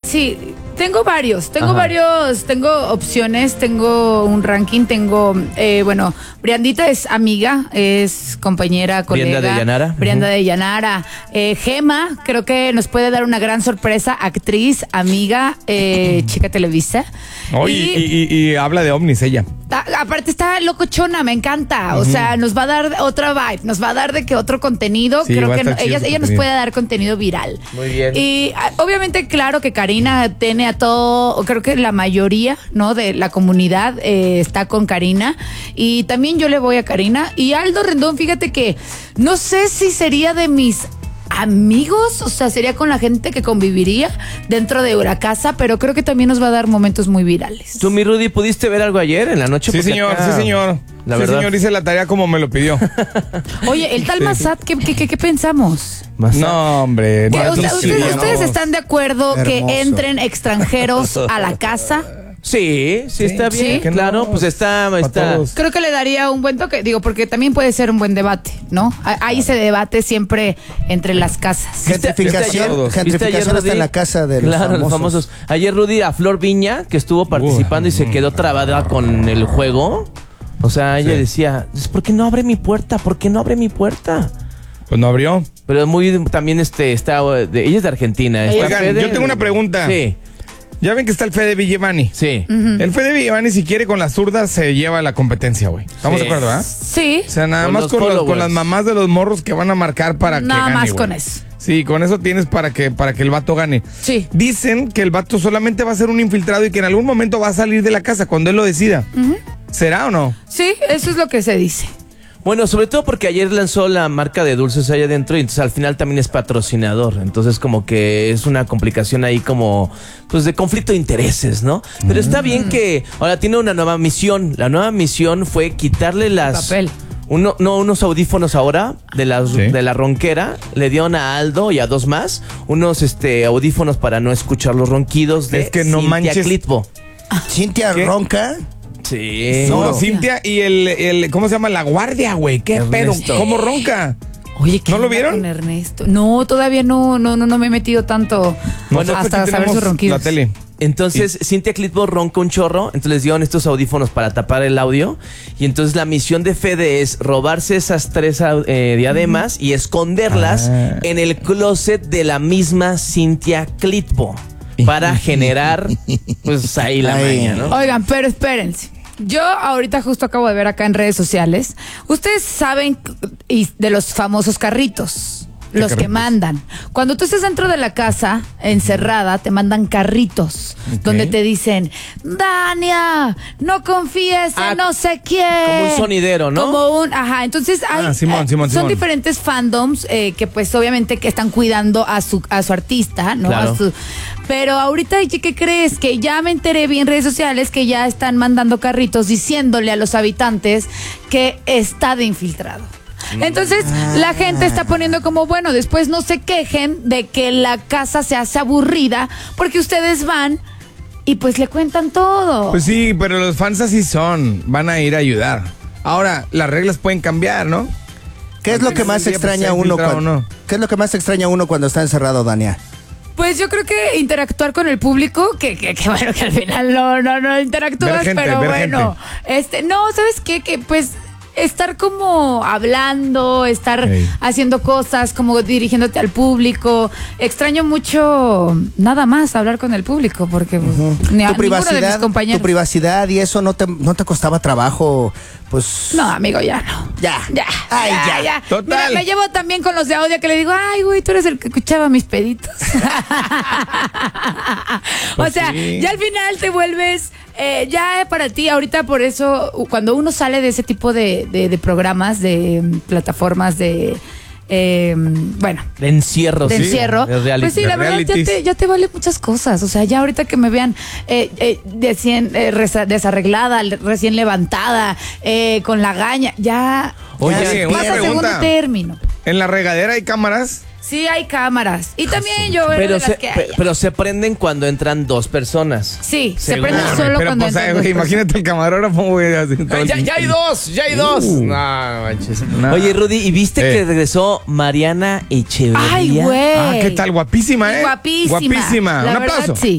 Sí, tengo varios, tengo opciones, tengo un ranking, bueno, Briandita es amiga, es compañera, colega. Brianda de Llanara. Gema, creo que nos puede dar una gran sorpresa, actriz, amiga, chica Televisa. Y habla de ovnis ella. Aparte está locochona, me encanta. O sea, nos va a dar otra vibe, nos va a dar de que otro contenido. Sí, creo que ella nos puede dar contenido viral. Muy bien. Y obviamente, claro que Karina tiene a todo, creo que la mayoría, ¿no? De la comunidad está con Karina. Y también yo le voy a Karina. Y Aldo Rendón, fíjate que no sé si sería de mis amigos, o sea, sería con la gente que conviviría dentro de la casa, pero creo que también nos va a dar momentos muy virales. Tú, mi Rudy, ¿pudiste ver algo ayer en la noche? Sí, señor, sí, señor. La sí, verdad. señor, hice la tarea como me lo pidió. Oye, el tal Massad, ¿qué pensamos? No, hombre. ¿Ustedes están de acuerdo que entren extranjeros a la casa? Sí, está bien, ¿Sí? claro, no, pues está. Creo que le daría un buen toque, porque también puede ser un buen debate, ¿no? Ahí se debate siempre entre las casas. Gentrificación hasta en la casa de los famosos. Ayer Rudy, a Flor Viña, que estuvo participando y se quedó trabada con el juego. O sea, ella decía, ¿por qué no abre mi puerta? ¿Por qué no abre mi puerta? Pues no abrió. Pero también ella es de Argentina. Oigan, yo tengo una pregunta. Sí. Ya ven que está el Fede Villevani. Sí. El Fede Villevani, si quiere con las zurdas, se lleva la competencia, güey. ¿Estamos de acuerdo, ah? Sí. O sea, nada Con más los con las mamás de los morros que van a marcar para que gane, Nada más güey. con eso. Sí, con eso tienes para que el vato gane. Sí. Dicen que el vato solamente va a ser un infiltrado y que en algún momento va a salir de la casa cuando él lo decida. ¿Será o no? Sí, eso es lo que se dice. Bueno, sobre todo porque ayer lanzó la marca de dulces allá adentro y entonces al final también es patrocinador. Entonces como que es una complicación ahí como pues de conflicto de intereses, ¿no? Pero está bien que ahora tiene una nueva misión. La nueva misión fue quitarle unos audífonos ahora de la ronquera. Le dieron a Aldo y a dos más unos audífonos para no escuchar los ronquidos de Es que no Cintia manches. Clitbo. ¿Cintia ¿Qué? ronca? Sí. No, Cintia y el ¿cómo se llama? La guardia, güey. ¿Qué Ernesto. pedo? ¿Cómo ronca? Oye, ¿qué ¿No lo onda vieron? con Ernesto? No, todavía no me he metido tanto hasta saber sus ronquidos. La tele. Entonces, Cintia Clitbo ronca un chorro, entonces les dieron estos audífonos para tapar el audio. Y entonces la misión de Fede es robarse esas 3 diademas y esconderlas en el closet de la misma Cintia Clitbo para generar, pues ahí la maña, ¿no? Oigan, pero espérense. Yo ahorita justo acabo de ver acá en redes sociales. Ustedes saben de los famosos carritos. Los que mandan. Cuando tú estés dentro de la casa, encerrada, te mandan carritos. Donde te dicen, Dania, no confíes en no sé quién. Como un sonidero, ¿no? Entonces hay, son diferentes fandoms que pues obviamente que están cuidando a su artista, ¿no? Claro. Pero ahorita, ¿qué crees? Que ya me enteré bien en redes sociales que ya están mandando carritos diciéndole a los habitantes que está de infiltrado. Entonces la gente está poniendo como, bueno, después no se quejen de que la casa se hace aburrida porque ustedes van y pues le cuentan todo. Pues sí, pero los fans así son, van a ir a ayudar. Ahora, las reglas pueden cambiar, ¿no? ¿Qué es lo que más extraña a uno ¿Qué es lo que más extraña a uno cuando está encerrado, Dania? Pues yo creo que interactuar con el público, que bueno, que al final no interactúas, pero bueno, no, ¿sabes qué? Que pues estar como hablando, estar haciendo cosas, como dirigiéndote al público. Extraño mucho nada más hablar con el público, porque ni a ninguno de mis compañeros. Tu privacidad y eso no te costaba trabajo, pues. No, amigo, ya no. Ya. Ay, ya. Total. Mira, me llevo también con los de audio que le digo, ay, güey, tú eres el que escuchaba mis peditos. Pues o sea, sí. ya al final te vuelves, ya para ti, ahorita por eso, cuando uno sale de ese tipo de plataformas, de encierro. De encierro. Pues sí, la verdad ya te vale muchas cosas. O sea, ya ahorita que me vean desarreglada, recién levantada, con la gaña, ya Oye, una pasa segundo pregunta. término. ¿En la regadera hay cámaras? Sí, hay cámaras. Y también yo era de las que hay. Pero se prenden cuando entran 2 personas. Sí, se Seguro. prenden solo Pero cuando pues, entran güey, dos imagínate el camarógrafo, güey. así, todo Ya hay dos. No, manches. Oye, Rudy, ¿y viste que regresó Mariana Echeverría? Ay, güey. ¿Qué tal? Guapísima, ¿eh? Guapísima. Guapísima. La Un verdad, aplauso. sí.